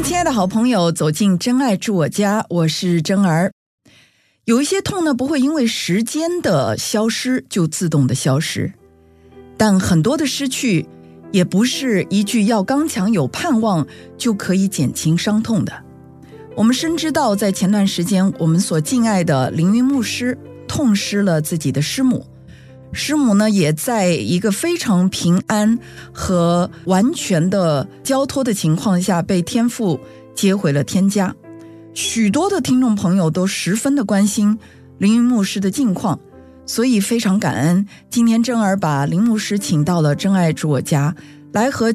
亲爱的好朋友，走进真爱住我家，我是真儿。有一些痛呢，不会因为时间的消失就自动的消失，但很多的失去也不是一句要刚强有盼望就可以减轻伤痛的。我们深知道，在前段时间，我们所敬爱的凌云牧师痛失了自己的师母。师母呢，也在一个非常平安和完全的交托的情况下，被天父接回了天家。许多的听众朋友都十分的关心凌云牧师的近况，所以非常感恩，今天真儿把林牧师请到了真爱住我家，来和